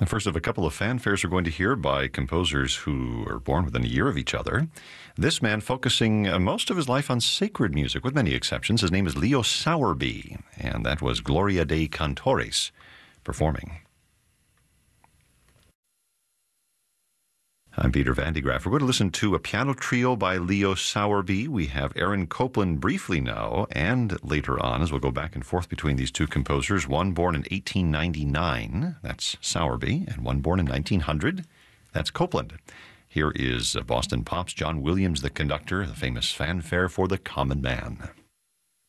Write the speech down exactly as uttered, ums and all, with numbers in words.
The first of a couple of fanfares we're going to hear by composers who are born within a year of each other. This man focusing uh, most of his life on sacred music, with many exceptions. His name is Leo Sowerby, and that was Gloria Dei Cantores performing. I'm Peter Van de Graaff. We're going to listen to a piano trio by Leo Sowerby. We have Aaron Copland briefly now, and later on, as we'll go back and forth between these two composers, one born in eighteen ninety-nine, that's Sowerby, and one born in nineteen hundred, that's Copland. Here is Boston Pop's John Williams, the conductor, the famous fanfare for the common man.